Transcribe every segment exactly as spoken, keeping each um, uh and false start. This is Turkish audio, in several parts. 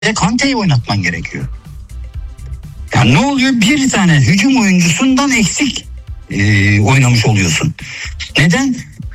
Kante'yi oynatman gerekiyor. Yani ne oluyor? Bir tane hücum oyuncusundan eksik e, oynamış oluyorsun. Neden?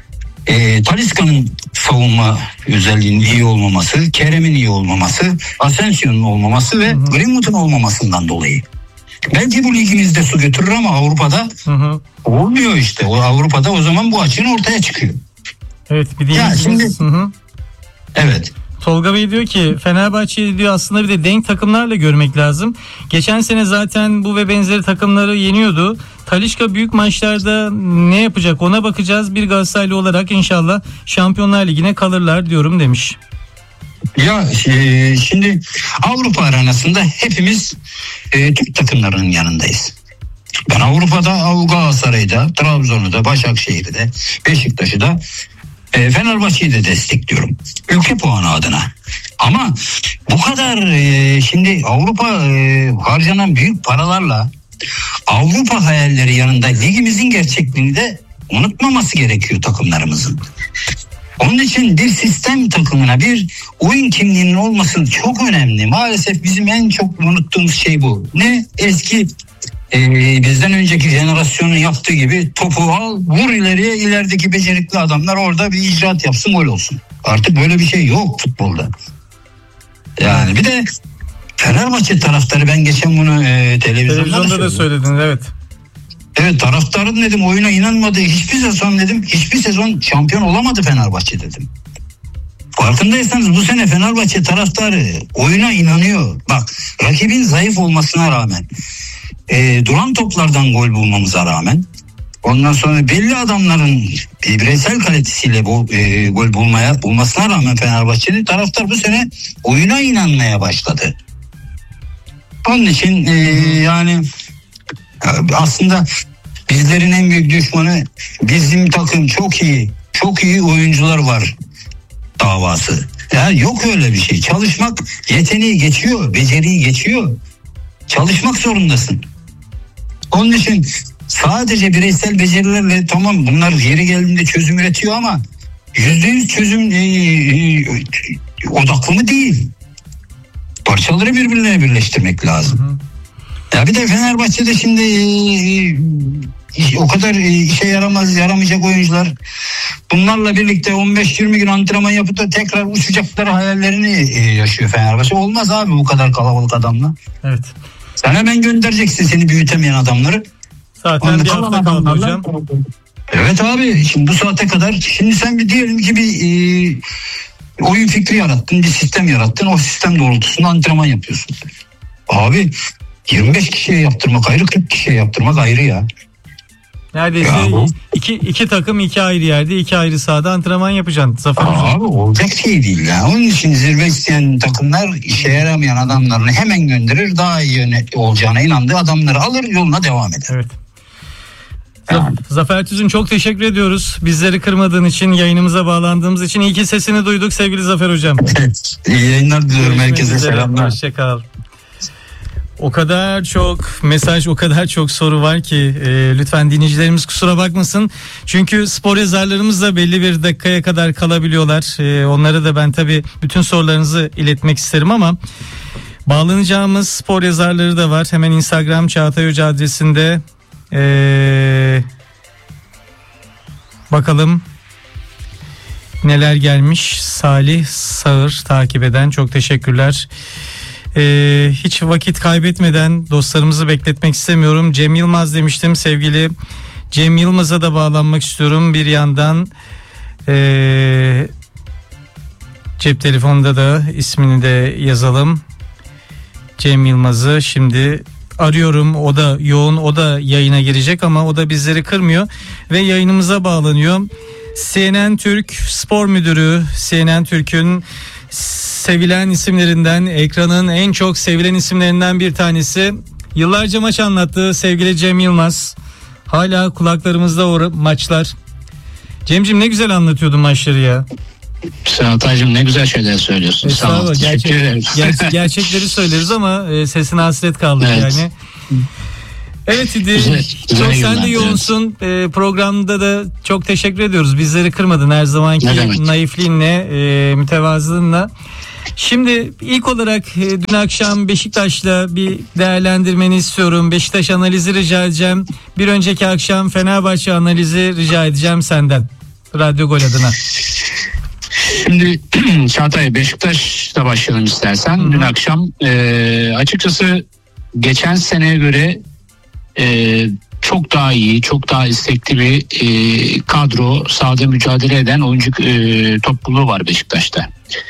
E, Talisca'nın savunma özelliğinin iyi olmaması, Kerem'in iyi olmaması, Asensio'nun olmaması ve Greenwood'un olmamasından dolayı. Belki bu ligimizde su götürür ama Avrupa'da hı hı. olmuyor işte. O Avrupa'da o zaman bu açığın ortaya çıkıyor. Evet, bir ya şimdi hı hı. Evet. Tolga Bey diyor ki Fenerbahçe'yi diyor aslında bir de denk takımlarla görmek lazım. Geçen sene zaten bu ve benzeri takımları yeniyordu. Talisca büyük maçlarda ne yapacak ona bakacağız. Bir Galatasaraylı olarak inşallah Şampiyonlar Ligi'ne kalırlar diyorum demiş. Ya e, şimdi Avrupa arenasında hepimiz e, Türk takımlarının yanındayız. Ben Avrupa'da Galatasaray'da, Trabzon'da, Başakşehir'de, Beşiktaş'da, e, Fenerbahçe'yi de destekliyorum. Ülke puanı adına. Ama bu kadar e, şimdi Avrupa e, harcanan büyük paralarla Avrupa hayalleri yanında ligimizin gerçekliğini de unutmaması gerekiyor takımlarımızın. Onun için bir sistem takımına bir oyun kimliğinin olması çok önemli. Maalesef bizim en çok unuttuğumuz şey bu. Ne? Eski e, bizden önceki jenerasyonun yaptığı gibi topu al, vur ileriye, ilerideki becerikli adamlar orada bir icraat yapsın, gol olsun. Artık böyle bir şey yok futbolda. Yani bir de Fenerbahçe taraftarı, ben geçen bunu e, televizyonda, televizyonda da söyledin, evet. Evet, taraftarın dedim oyuna inanmadı. Hiçbir sezon dedim, hiçbir sezon şampiyon olamadı Fenerbahçe dedim. Farkındaysanız bu sene Fenerbahçe taraftarı oyuna inanıyor. Bak, rakibin zayıf olmasına rağmen, e, duran toplardan gol bulmamıza rağmen, ondan sonra belli adamların bireysel kalitesiyle bu, e, gol bulmaya bulmasına rağmen Fenerbahçe'nin taraftar bu sene oyuna inanmaya başladı. Onun için e, yani aslında bizlerin en büyük düşmanı bizim takım çok iyi, çok iyi oyuncular var davası. Ya yok öyle bir şey. Çalışmak yeteneği geçiyor, beceriyi geçiyor. Çalışmak zorundasın. Onun için sadece bireysel becerilerle tamam, bunlar yeri geldiğinde çözüm üretiyor ama yüzde yüz çözüm e, e, odaklı mı değil. Parçaları birbirine birleştirmek lazım. Hı hı. Ya bir de Fenerbahçe'de şimdi e, o kadar işe yaramaz, yaramayacak oyuncular. Bunlarla birlikte on beş yirmi gün antrenman yapıp da tekrar uçacakları hayallerini e, yaşıyor Fenerbahçe. Olmaz abi bu kadar kalabalık adamla. Evet. Sen hemen göndereceksin seni büyütemeyen adamları. Zaten Onu bir hafta kaldı hocam. Evet abi, şimdi bu saate kadar, şimdi sen bir diyelim ki bir e, oyun fikri yarattın, bir sistem yarattın. O sistem doğrultusunda antrenman yapıyorsun. Abi yirmi beş kişiye yaptırmak ayrı, kırk kişiye yaptırmak ayrı ya. Neredeyse ya iki, iki takım iki ayrı yerde, iki ayrı sahada antrenman yapacaksın Zafer Hocam. Abi olacak şey değil ya. Onun için zirve isteyen takımlar işe yaramayan adamlarını hemen gönderir. Daha iyi olacağına inandığı adamları alır, yoluna devam eder. Evet. Yani. Zafer Tüzün, çok teşekkür ediyoruz. Bizleri kırmadığın için, yayınımıza bağlandığımız için. İyi ki sesini duyduk sevgili Zafer Hocam. Evet. İyi yayınlar diliyorum. Herkese selamlar. Hoşçakal. O kadar çok mesaj, o kadar çok soru var ki e, lütfen dinleyicilerimiz kusura bakmasın. Çünkü spor yazarlarımız da belli bir dakikaya kadar kalabiliyorlar. E, onlara da ben tabii bütün sorularınızı iletmek isterim ama bağlanacağımız spor yazarları da var. Hemen Instagram Çağatay Hoca adresinde e, bakalım neler gelmiş. Salih Sağır takip eden, çok teşekkürler. Ee, hiç vakit kaybetmeden dostlarımızı bekletmek istemiyorum. Cem Yılmaz demiştim, sevgili Cem Yılmaz'a da bağlanmak istiyorum. Bir yandan ee, cep telefonunda da ismini de yazalım. Cem Yılmaz'ı şimdi arıyorum. O da yoğun, o da yayına girecek ama o da bizleri kırmıyor ve yayınımıza bağlanıyor. C N N Türk Spor Müdürü, C N N Türk'ün sevilen isimlerinden, ekranın en çok sevilen isimlerinden bir tanesi. Yıllarca maç anlattı sevgili Cem Yılmaz. Hala kulaklarımızda o maçlar. Cemciğim, ne güzel anlatıyordun maçları ya. Çağatay'cığım, ne güzel şeyler söylüyorsun. Sağ ol. Gerçek, ger- gerçekleri söyleriz ama e, sesine hasret kaldık evet. yani. Evet İdi, güzel, güzel çok sen de yoğunsun. Evet. E, programda da çok teşekkür ediyoruz. Bizleri kırmadın her zamanki naifliğinle, e, mütevazılığınla. Şimdi ilk olarak e, dün akşam Beşiktaş'la bir değerlendirmeni istiyorum. Beşiktaş analizi rica edeceğim. Bir önceki akşam Fenerbahçe analizi rica edeceğim senden. Radyo Gol adına. Şimdi Çağatay, Beşiktaş'la başlayalım istersen. Hı-hı. Dün akşam e, açıkçası geçen seneye göre e, çok daha iyi, çok daha istekli bir e, kadro, sahada mücadele eden oyuncu e, topluluğu var Beşiktaş'ta.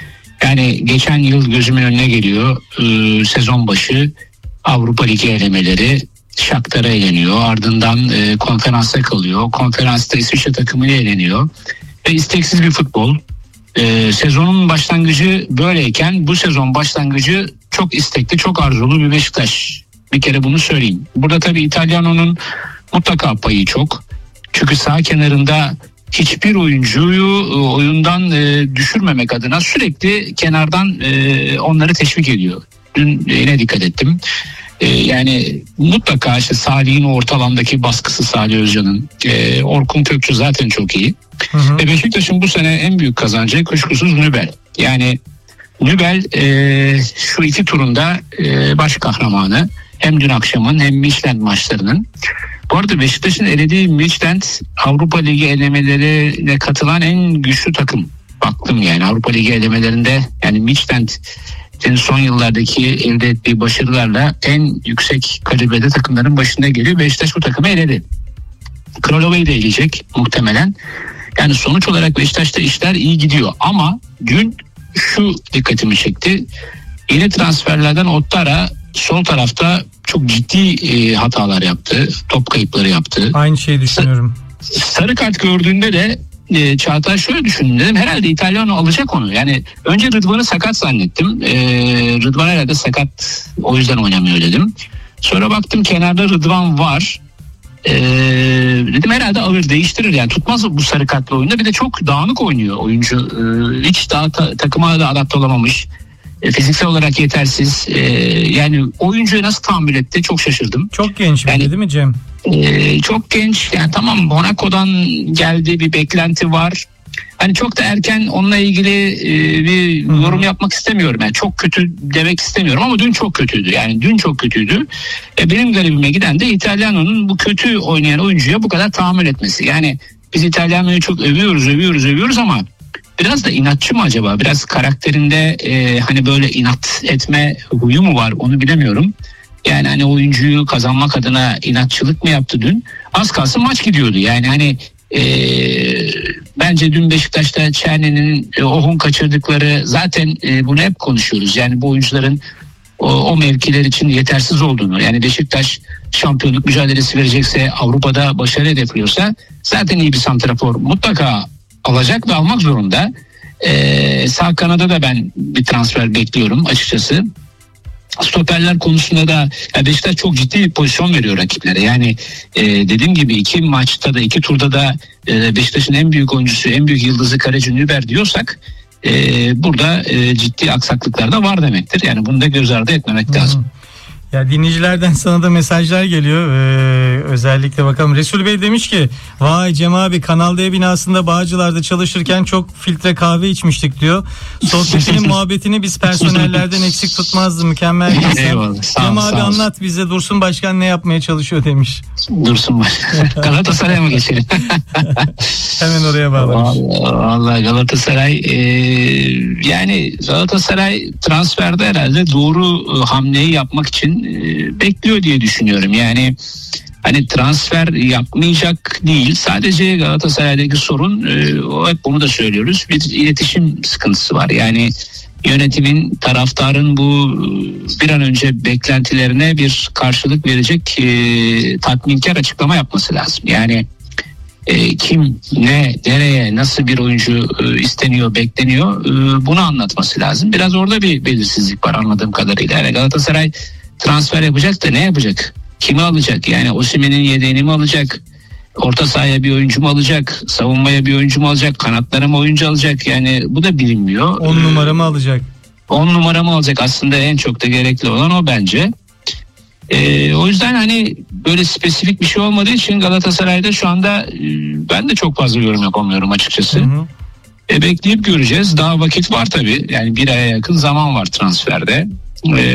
Yani geçen yıl gözümün önüne geliyor. E, sezon başı Avrupa Ligi elemeleri, Shakhtar'a eleniyor. Ardından e, konferansa kalıyor. Konferansta İsviçre takımıyla eleniyor. Ve isteksiz bir futbol. E, sezonun başlangıcı böyleyken bu sezon başlangıcı çok istekli, çok arzulu bir Beşiktaş. Bir kere bunu söyleyeyim. Burada tabii İtalyano'nun mutlaka payı çok. Çünkü sağ kenarında hiçbir oyuncuyu oyundan e, düşürmemek adına sürekli kenardan e, onları teşvik ediyor. Dün yine dikkat ettim. E, yani mutlaka işte Salih'in orta alandaki baskısı, Salih Özcan'ın. E, Orkun Kökçü zaten çok iyi. Hı hı. Ve Beşiktaş'ın bu sene en büyük kazancı kuşkusuz Nübel. Yani Nübel e, şu iki turunda e, baş kahramanı. Hem dün akşamın hem Midtjylland maçlarının. Bu arada Beşiktaş'ın elediği Midtjylland Avrupa Ligi elemelerine katılan en güçlü takım. Baktım yani Avrupa Ligi elemelerinde, yani Midtjylland'in son yıllardaki elde ettiği başarılarla en yüksek kalibrede takımların başında geliyor. Beşiktaş bu takımı eledi. Kralova'yı da eleyecek muhtemelen. Yani sonuç olarak Beşiktaş'ta işler iyi gidiyor. Ama dün şu dikkatimi çekti. Yeni transferlerden Ottara sol tarafta çok ciddi e, hatalar yaptı. Top kayıpları yaptı. Aynı şeyi düşünüyorum. Sarı kart gördüğünde de e, Çağatay şöyle düşündüm, dedim herhalde İtalyano alacak onu. Yani önce Rıdvan'ı sakat zannettim. E, Rıdvan herhalde sakat, o yüzden oynamıyor dedim. Sonra baktım kenarda Rıdvan var. E, dedim herhalde alır, değiştirir yani, tutmaz bu sarı kartlı oyunda. Bir de çok dağınık oynuyor oyuncu. E, hiç daha ta, takıma da adapte olamamış. E, fiziksel olarak yetersiz. E, yani oyuncuyu nasıl tahammül etti çok şaşırdım. Çok genç yani, değil mi Cem? E, çok genç. Yani tamam, Monaco'dan geldi, bir beklenti var. Hani çok da erken onunla ilgili e, bir Hı-hı. yorum yapmak istemiyorum. Yani çok kötü demek istemiyorum ama dün çok kötüydü. Yani dün çok kötüydü. E, benim garibime giden de İtalyano'nun bu kötü oynayan oyuncuya bu kadar tahammül etmesi. Yani biz İtalyano'yu çok övüyoruz, övüyoruz, övüyoruz ama biraz da inatçı mı acaba? Biraz karakterinde e, hani böyle inat etme huyu mu var, onu bilemiyorum. Yani hani oyuncuyu kazanmak adına inatçılık mı yaptı dün? Az kalsın maç gidiyordu. Yani hani e, bence dün Beşiktaş'ta Çerne'nin e, Ohun kaçırdıkları, zaten e, bunu hep konuşuyoruz. Yani bu oyuncuların o, o mevkiler için yetersiz olduğunu, yani Beşiktaş şampiyonluk mücadelesi verecekse, Avrupa'da başarı hedefliyorsa zaten iyi bir santrafor mutlaka alacak ve almak zorunda. Ee, sağ kanada da ben bir transfer bekliyorum açıkçası. Stoperler konusunda da yani Beşiktaş çok ciddi bir pozisyon veriyor rakiplere. Yani e, dediğim gibi iki maçta da, iki turda da e, Beşiktaş'ın en büyük oyuncusu, en büyük yıldızı Kaleci Nüber diyorsak e, burada e, ciddi aksaklıklar da var demektir. Yani bunu da göz ardı etmemek Hı-hı. lazım. Ya dinleyicilerden sana da mesajlar geliyor. Ee, özellikle bakalım. Resul Bey demiş ki vay Cem abi, Kanal D binasında Bağcılar'da çalışırken çok filtre kahve içmiştik diyor. Sohbetinin muhabbetini biz personellerden eksik tutmazdı. Mükemmel bir insan. Eyvallah. Sağ Cem ol, abi sağ anlat bize, Dursun Başkan ne yapmaya çalışıyor demiş. Dursun Başkan. Galatasaray'a mı geçelim? Hemen oraya bağlamış. Vallahi Galatasaray e, yani Galatasaray transferde herhalde doğru e, hamleyi yapmak için e, bekliyor diye düşünüyorum. Yani hani transfer yapmayacak değil. Sadece Galatasaray'daki sorun, e, o hep bunu da söylüyoruz, bir iletişim sıkıntısı var. Yani yönetimin, taraftarın bu bir an önce beklentilerine bir karşılık verecek e, tatminkar açıklama yapması lazım. Yani e, kim, ne, nereye, nasıl bir oyuncu e, isteniyor, bekleniyor, e, bunu anlatması lazım. Biraz orada bir belirsizlik var anladığım kadarıyla. Yani Galatasaray transfer yapacak da ne yapacak? Kimi alacak? Yani Osimhen'in yedeğini mi alacak? Orta sahaya bir oyuncu mu alacak? Savunmaya bir oyuncu mu alacak? Kanatlara mı oyuncu alacak? Yani bu da bilinmiyor. on numara mı alacak? on numara mı alacak? Aslında en çok da gerekli olan o bence. Ee, o yüzden hani böyle spesifik bir şey olmadığı için Galatasaray'da şu anda e, ben de çok fazla yorum yapamıyorum açıkçası. Hı hı. E, bekleyip göreceğiz. Daha vakit var tabii. Yani bir aya yakın zaman var transferde. E,